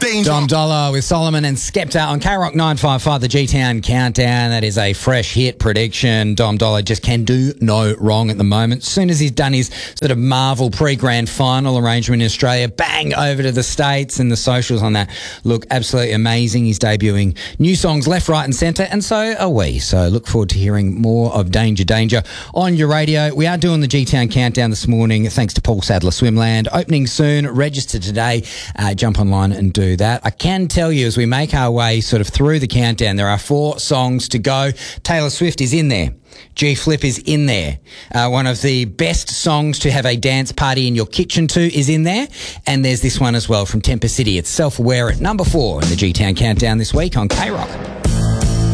Danger. Dom Dollar with Solomon and Skepta on K-Rock 955, the G-Town Countdown. That is a fresh hit prediction. Dom Dollar just can do no wrong at the moment. As soon as he's done his sort of Marvel pre-grand final arrangement in Australia, bang, over to the States, and the socials on that look absolutely amazing. He's debuting new songs left, right and centre, and so are we. So look forward to hearing more of Danger Danger on your radio. We are doing the G-Town Countdown this morning thanks to Paul Sadler Swimland. Opening soon. Register today. Jump online and do that. I can tell you, as we make our way sort of through the countdown, there are 4 songs to go. Taylor Swift is in there. G-Flip is in there. One of the best songs to have a dance party in your kitchen to is in there. And there's this one as well from Temper City. It's Self-Aware at number 4 in the G-Town Countdown this week on K-Rock.